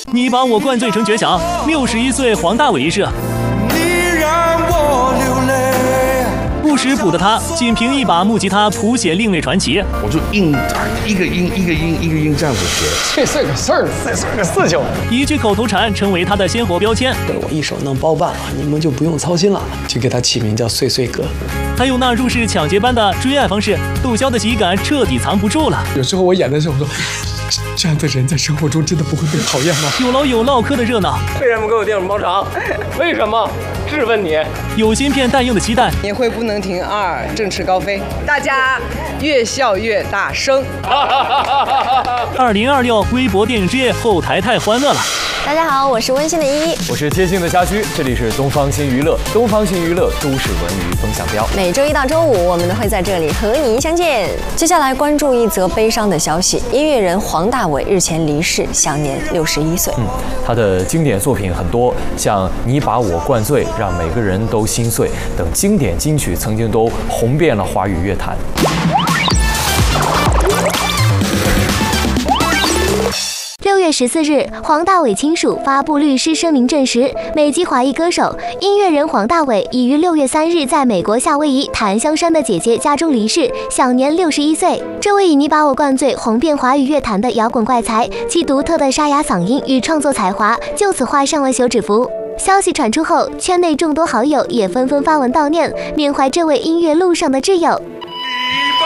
你把我灌醉成绝响，61岁黄大炜一事。不识谱的他，仅凭一把木吉他谱写另类传奇。 我就硬弹，一个音这样子学。 这岁个事儿，这岁个事情。 一句口头禅成为他的鲜活标签。 我一手弄包办了，你们就不用操心了。就给他起名叫岁岁哥。 还有那入室抢劫般的追爱方式，窦骁的喜感彻底藏不住了。 有时候我演的时候，我说。这样的人在生活中真的不会被讨厌吗？ 有老友唠嗑的热闹， 为什么给我电影包场？为什么？质问你。 有芯片弹用的期待， 年会不能停2，振翅高飞，大家越笑越大声。 2026微博电影之夜后台太欢乐了。 大家好，我是温馨的依依， 我是贴心的家居，这里是东方新娱乐，东方新娱乐都市文娱风向标。 每周一到周五，我们都会在这里和您相见。接下来关注一则悲伤的消息：音乐人黄大炜日前离世，享年61岁。 他的经典作品很多，像《你把我灌醉》、《让每个人都心碎》等经典金曲，曾经都红遍了华语乐坛。 6月14日，黄大炜亲属发布律师声明证实，美籍华裔歌手、音乐人黄大炜已于6月3日在美国夏威夷檀香山的姐姐家中离世，享年61岁。这位以《你把我灌醉》红遍华语乐坛的摇滚怪才，其独特的沙哑嗓音与创作才华就此画上了休止符。消息传出后，圈内众多好友也纷纷发文悼念，缅怀这位音乐路上的挚友。